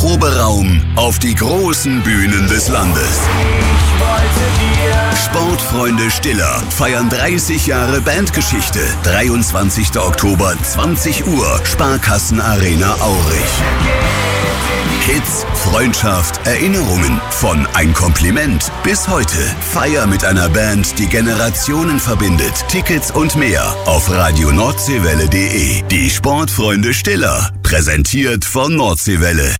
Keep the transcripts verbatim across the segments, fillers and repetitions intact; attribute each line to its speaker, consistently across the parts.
Speaker 1: Proberaum auf die großen Bühnen des Landes. Sportfreunde Stiller feiern dreißig Jahre Bandgeschichte. dreiundzwanzigster Oktober, zwanzig Uhr, Sparkassenarena Aurich. Hits, Freundschaft, Erinnerungen, von Ein Kompliment bis heute. Feier mit einer Band, die Generationen verbindet. Tickets und mehr auf radio nordseewelle punkt de. Die Sportfreunde Stiller, präsentiert von Nordseewelle.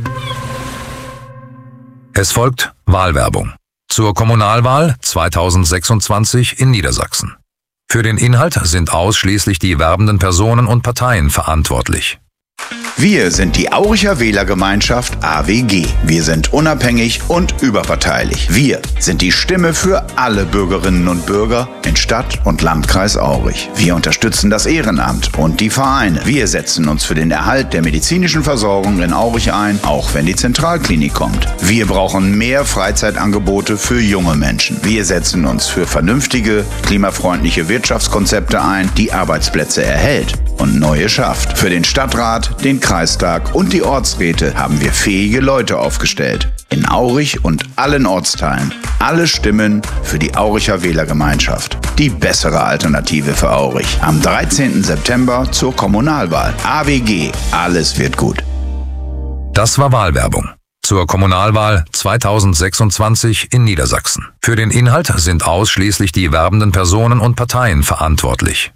Speaker 2: Es folgt Wahlwerbung zur Kommunalwahl zweitausendsechsundzwanzig in Niedersachsen. Für den Inhalt sind ausschließlich die werbenden Personen und Parteien verantwortlich.
Speaker 3: Wir sind die Auricher Wählergemeinschaft A W G. Wir sind unabhängig und überparteilich. Wir sind die Stimme für alle Bürgerinnen und Bürger in Stadt und Landkreis Aurich. Wir unterstützen das Ehrenamt und die Vereine. Wir setzen uns für den Erhalt der medizinischen Versorgung in Aurich ein, auch wenn die Zentralklinik kommt. Wir brauchen mehr Freizeitangebote für junge Menschen. Wir setzen uns für vernünftige, klimafreundliche Wirtschaftskonzepte ein, die Arbeitsplätze erhält und neue schafft. Für den Stadtrat, den Kreistag und die Ortsräte haben wir fähige Leute aufgestellt. In Aurich und allen Ortsteilen. Alle Stimmen für die Auricher Wählergemeinschaft. Die bessere Alternative für Aurich. Am dreizehnten September zur Kommunalwahl. A W G. Alles wird gut.
Speaker 2: Das war Wahlwerbung zur Kommunalwahl zweitausendsechsundzwanzig in Niedersachsen. Für den Inhalt sind ausschließlich die werbenden Personen und Parteien verantwortlich.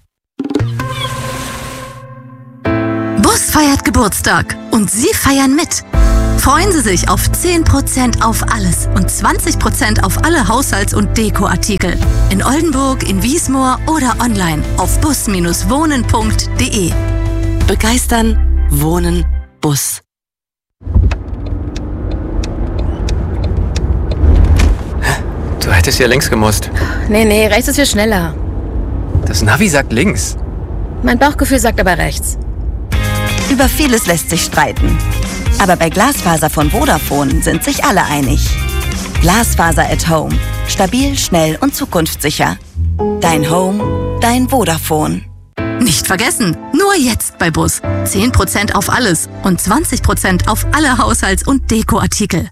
Speaker 4: Bus feiert Geburtstag und Sie feiern mit. Freuen Sie sich auf zehn Prozent auf alles und zwanzig Prozent auf alle Haushalts- und Dekoartikel. In Oldenburg, in Wiesmoor oder online auf bus Bindestrich wohnen punkt de. Begeistern, wohnen, Bus.
Speaker 5: Du hättest ja links gemusst.
Speaker 6: Nee, nee, rechts ist viel schneller.
Speaker 5: Das Navi sagt links.
Speaker 6: Mein Bauchgefühl sagt aber rechts.
Speaker 7: Über vieles lässt sich streiten. Aber bei Glasfaser von Vodafone sind sich alle einig. Glasfaser at Home. Stabil, schnell und zukunftssicher. Dein Home, dein Vodafone.
Speaker 4: Nicht vergessen, nur jetzt bei Bus. zehn Prozent auf alles und zwanzig Prozent auf alle Haushalts- und Dekoartikel.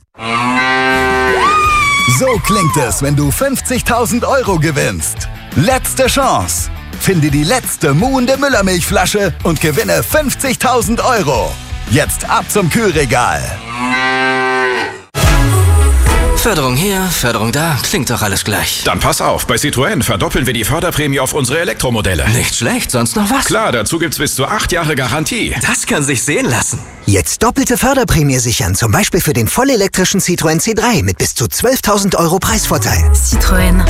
Speaker 8: So klingt es, wenn du fünfzigtausend Euro gewinnst. Letzte Chance. Finde die letzte muhende Müllermilchflasche und gewinne fünfzigtausend Euro. Jetzt ab zum Kühlregal.
Speaker 9: Förderung hier, Förderung da, klingt doch alles gleich.
Speaker 10: Dann pass auf, bei Citroën verdoppeln wir die Förderprämie auf unsere Elektromodelle.
Speaker 9: Nicht schlecht, sonst noch was?
Speaker 10: Klar, dazu gibt's bis zu acht Jahre Garantie.
Speaker 9: Das kann sich sehen lassen.
Speaker 11: Jetzt doppelte Förderprämie sichern, zum Beispiel für den vollelektrischen Citroën C drei mit bis zu zwölftausend Euro Preisvorteil.
Speaker 4: Citroën.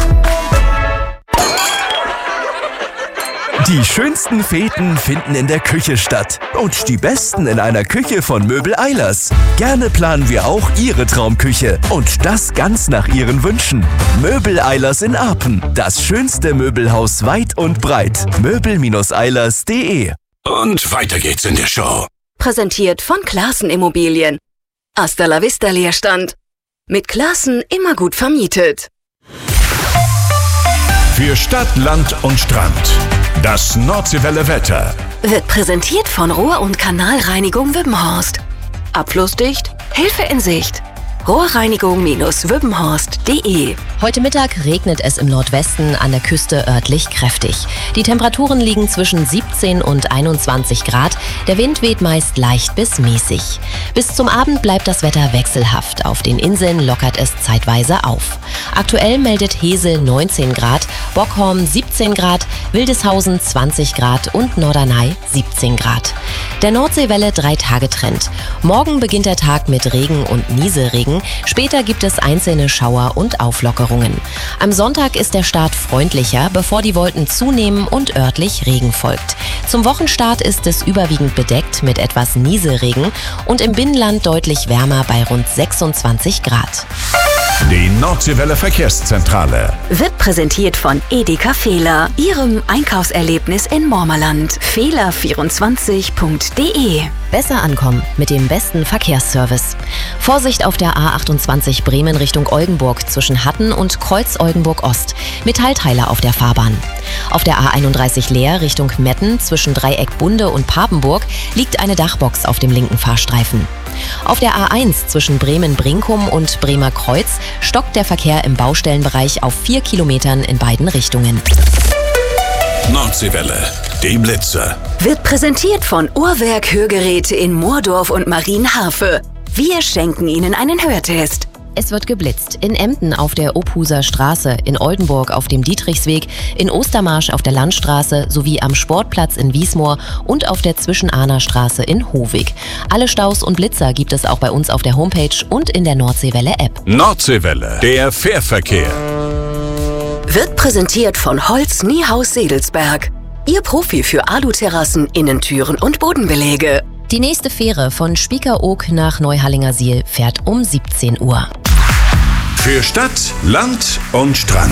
Speaker 12: Die schönsten Feten finden in der Küche statt. Und die besten in einer Küche von Möbel Eilers. Gerne planen wir auch Ihre Traumküche. Und das ganz nach Ihren Wünschen. Möbel Eilers in Apen. Das schönste Möbelhaus weit und breit. möbel Bindestrich eilers punkt de.
Speaker 10: Und weiter geht's in der Show.
Speaker 13: Präsentiert von Classen Immobilien. Hasta la vista Leerstand. Mit Classen immer gut vermietet.
Speaker 10: Für Stadt, Land und Strand. Das Nordseewelle Wetter
Speaker 13: Wird präsentiert von Rohr- und Kanalreinigung Wippenhorst. Abflussdicht, Hilfe in Sicht. rohrreinigung Bindestrich wippenhorst punkt de.
Speaker 14: Heute Mittag regnet es im Nordwesten, an der Küste örtlich kräftig. Die Temperaturen liegen zwischen siebzehn und einundzwanzig Grad. Der Wind weht meist leicht bis mäßig. Bis zum Abend bleibt das Wetter wechselhaft. Auf den Inseln lockert es zeitweise auf. Aktuell meldet Hesel neunzehn Grad, Bockholm siebzehn Grad, Wildeshausen zwanzig Grad und Norderney siebzehn Grad. Der Nordseewelle drei-Tage-Trend. Morgen beginnt der Tag mit Regen und Nieselregen. Später gibt es einzelne Schauer und Auflockerungen. Am Sonntag ist der Start freundlicher, bevor die Wolken zunehmen und örtlich Regen folgt. Zum Wochenstart ist es überwiegend bedeckt mit etwas Nieselregen und im Binnenland deutlich wärmer bei rund sechsundzwanzig Grad.
Speaker 10: Die Nordseewelle Verkehrszentrale
Speaker 13: Wird präsentiert von Edeka Fehler, Ihrem Einkaufserlebnis in Mormerland. Fehler vierundzwanzig punkt de.
Speaker 14: Besser ankommen mit dem besten Verkehrsservice. Vorsicht auf der A achtundzwanzig Bremen Richtung Oldenburg zwischen Hatten und Kreuz Oldenburg Ost. Metallteile auf der Fahrbahn. Auf der A einunddreißig Leer Richtung Metten zwischen Dreieck Bunde und Papenburg liegt eine Dachbox auf dem linken Fahrstreifen. Auf der A eins zwischen Bremen-Brinkum und Bremer Kreuz stockt der Verkehr im Baustellenbereich auf vier Kilometern in beiden Richtungen.
Speaker 10: Nordseewelle, die Blitzer.
Speaker 13: Wird präsentiert von Uhrwerk Hörgeräte in Moordorf und Marienhafe. Wir schenken Ihnen einen Hörtest.
Speaker 14: Es wird geblitzt. In Emden auf der Ophuser Straße, in Oldenburg auf dem Dietrichsweg, in Ostermarsch auf der Landstraße sowie am Sportplatz in Wiesmoor und auf der Zwischenahner Straße in Hovig. Alle Staus und Blitzer gibt es auch bei uns auf der Homepage und in der Nordseewelle-App.
Speaker 10: Nordseewelle, der Fährverkehr.
Speaker 13: Wird präsentiert von Holz Niehaus Sedelsberg. Ihr Profi für Aluterrassen, Innentüren und Bodenbelege.
Speaker 14: Die nächste Fähre von Spiekeroog nach Neuhallingersiel fährt um siebzehn Uhr.
Speaker 10: Für Stadt, Land und Strand.